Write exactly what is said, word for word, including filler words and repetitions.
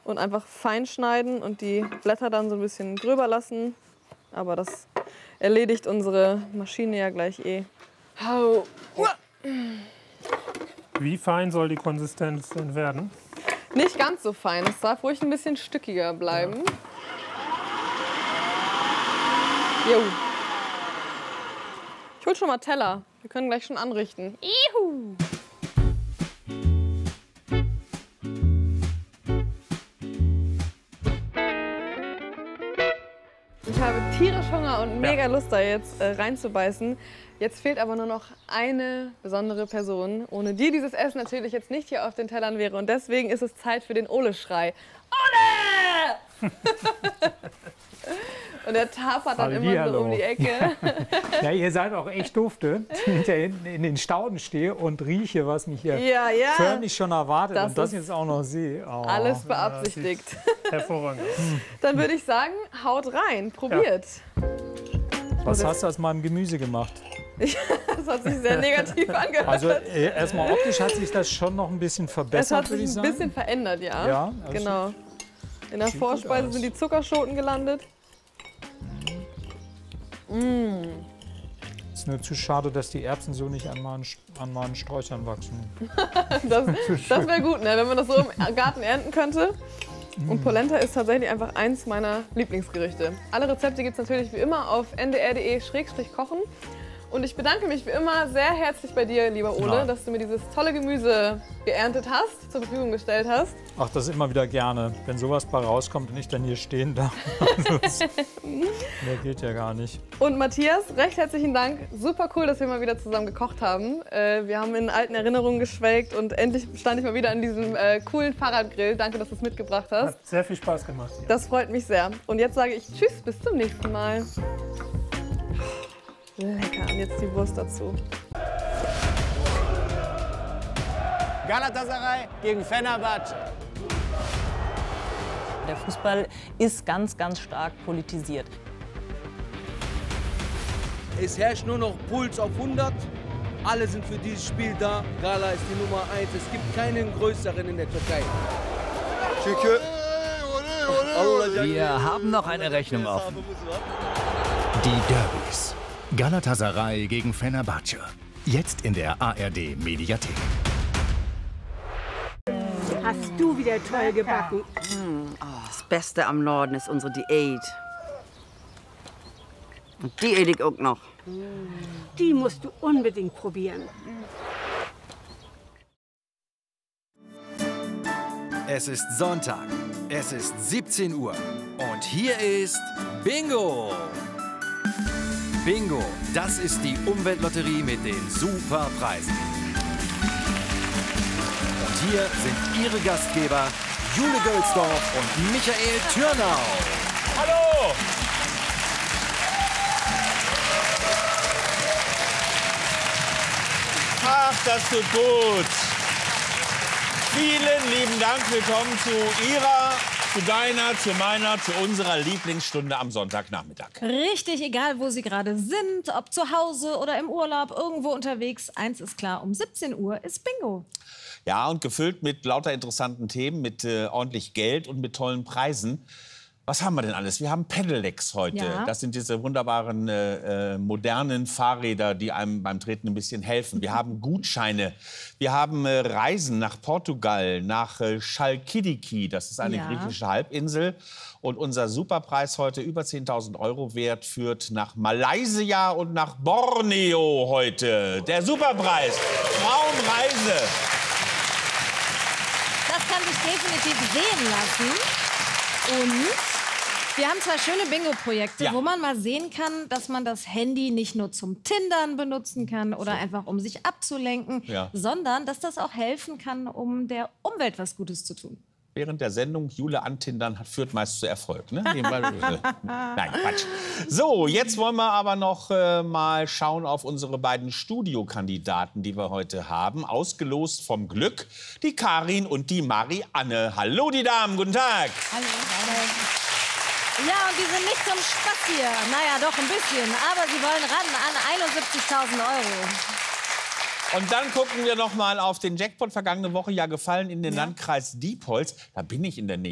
und einfach fein schneiden und die Blätter dann so ein bisschen gröber lassen. Aber das erledigt unsere Maschine ja gleich eh. Wie fein soll die Konsistenz denn werden? Nicht ganz so fein, es darf ruhig ein bisschen stückiger bleiben. Jo. Ich hol schon mal Teller. Wir können gleich schon anrichten. Juhu. Ich habe tierisch Hunger und mega Ja. Lust, da jetzt äh, reinzubeißen. Jetzt fehlt aber nur noch eine besondere Person, ohne die dieses Essen natürlich jetzt nicht hier auf den Tellern wäre. Und deswegen ist es Zeit für den Ole-Schrei. Ole! Und der tapert dann immer Hallihallo. so um die Ecke. Ja, ihr seid auch echt dufte, die ich da hinten in den Stauden stehe und rieche, was mich hier Ja, ja. förmlich schon erwartet Das und das ist jetzt auch noch sehe. Oh. Alles beabsichtigt. Hervorragend. Dann würde ich sagen, haut rein, probiert. Was hast du aus meinem Gemüse gemacht? Das hat sich sehr negativ angehört. Also äh, erstmal optisch hat sich das schon noch ein bisschen es verbessert, hat würde sich ich ein sagen. bisschen verändert, ja. Ja, also genau. In der sieht gut Vorspeise aus. sind die Zuckerschoten gelandet. Mmh. Ist nur zu schade, dass die Erbsen so nicht an meinen, an meinen Sträuchern wachsen. Das, das wäre gut, ne? Wenn man das so im Garten ernten könnte. Und Polenta ist tatsächlich einfach eins meiner Lieblingsgerichte. Alle Rezepte gibt es natürlich wie immer auf n d r punkt d e Schrägstrich kochen. Und ich bedanke mich wie immer sehr herzlich bei dir, lieber Ole, Ja. dass du mir dieses tolle Gemüse geerntet hast, zur Verfügung gestellt hast. Ach, das immer wieder gerne. Wenn sowas bei rauskommt und ich dann hier stehen darf. Das, das geht ja gar nicht. Und Matthias, recht herzlichen Dank. Super cool, dass wir mal wieder zusammen gekocht haben. Äh, wir haben in alten Erinnerungen geschwelgt und endlich stand ich mal wieder an diesem äh, coolen Fahrradgrill. Danke, dass du es mitgebracht hast. Hat sehr viel Spaß gemacht. Das freut mich sehr. Und jetzt sage ich Tschüss, bis zum nächsten Mal. Lecker, und jetzt die Wurst dazu. Galatasaray gegen Fenerbahce. Der Fußball ist ganz, ganz stark politisiert. Es herrscht nur noch Puls auf hundert. Alle sind für dieses Spiel da. Gala ist die Nummer eins. Es gibt keinen größeren in der Türkei. Wir haben noch eine Rechnung offen. Die Derbys. Galatasaray gegen Fenerbahce. Jetzt in der A R D Mediathek. Hast du wieder toll gebacken. Das Beste am Norden ist unsere Diät. Und die ede ich auch noch. Die musst du unbedingt probieren. Es ist Sonntag. Es ist siebzehn Uhr. Und hier ist Bingo. Bingo, das ist die Umweltlotterie mit den Superpreisen. Und hier sind Ihre Gastgeber Jule Gölsdorf und Michael Türnau. Hallo! Ach, das tut gut. Vielen lieben Dank. Willkommen zu Ihrer, zu deiner, zu meiner, zu unserer Lieblingsstunde am Sonntagnachmittag. Richtig, egal wo Sie gerade sind, ob zu Hause oder im Urlaub, irgendwo unterwegs. Eins ist klar, um siebzehn Uhr ist Bingo. Ja, und gefüllt mit lauter interessanten Themen, mit äh, ordentlich Geld und mit tollen Preisen. Was haben wir denn alles? Wir haben Pedelecs heute. Ja. Das sind diese wunderbaren äh, äh, modernen Fahrräder, die einem beim Treten ein bisschen helfen. Wir haben Gutscheine. Wir haben äh, Reisen nach Portugal, nach äh, Chalkidiki. Das ist eine Ja. griechische Halbinsel. Und unser Superpreis heute, über zehntausend Euro wert, führt nach Malaysia und nach Borneo heute. Der Superpreis. Traumreise. Das kann sich definitiv sehen lassen. Und wir haben zwei schöne Bingo-Projekte, Ja. wo man mal sehen kann, dass man das Handy nicht nur zum Tindern benutzen kann oder einfach um sich abzulenken, Ja. sondern dass das auch helfen kann, um der Umwelt was Gutes zu tun. Während der Sendung Jule antindern hat, führt meist zu Erfolg. Ne? Nein, Quatsch. So, jetzt wollen wir aber noch äh, mal schauen auf unsere beiden Studiokandidaten, die wir heute haben. Ausgelost vom Glück, die Karin und die Marianne. Hallo, die Damen, guten Tag. Hallo. Ja, und die sind nicht zum Spaß hier. Naja, doch ein bisschen. Aber sie wollen ran an einundsiebzigtausend Euro. Und dann gucken wir noch mal auf den Jackpot vergangene Woche, ja gefallen in den Landkreis Diepholz. Da bin ich in der Nähe.